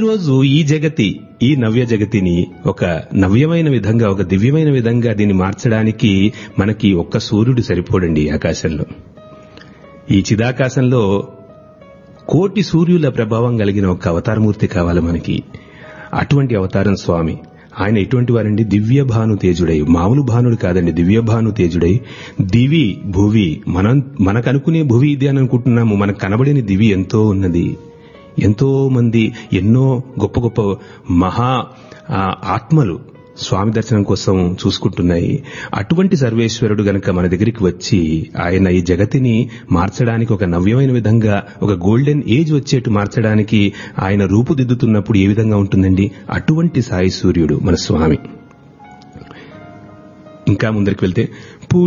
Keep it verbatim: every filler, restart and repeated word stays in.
ఈరోజు ఈ జగతి, ఈ నవ్య జగతిని ఒక నవ్యమైన విధంగా, ఒక దివ్యమైన విధంగా దీన్ని మార్చడానికి మనకి ఒక్క సూర్యుడు సరిపోడండి ఆకాశంలో. ఈ చిదాకాశంలో కోటి సూర్యుల ప్రభావం కలిగిన ఒక అవతారమూర్తి కావాలి మనకి. అటువంటి అవతారం స్వామి. ఆయన ఎటువంటి వారండి? దివ్య భాను తేజుడై, మామూలు భానుడు కాదండి, దివ్య భాను తేజుడై, దివి భువి, మనం మనకనుకునే భువి ఇది అని అనుకుంటున్నాము, మనకు కనబడిన దివి ఎంతో ఉన్నది. ఎంతో మంది ఎన్నో గొప్ప గొప్ప మహా ఆత్మలు స్వామి దర్శనం కోసం చూసుకుంటున్నాయి. అటువంటి సర్వేశ్వరుడు గనక మన దగ్గరికి వచ్చి ఆయన ఈ జగతిని మార్చడానికి, ఒక నవ్యమైన విధంగా, ఒక గోల్డెన్ ఏజ్ వచ్చేట్టు మార్చడానికి ఆయన రూపుదిద్దుతున్నప్పుడు ఏ విధంగా ఉంటుందండి? అటువంటి సాయి సూర్యుడు మన స్వామి. ఇంకా ముందరికి వెళ్తే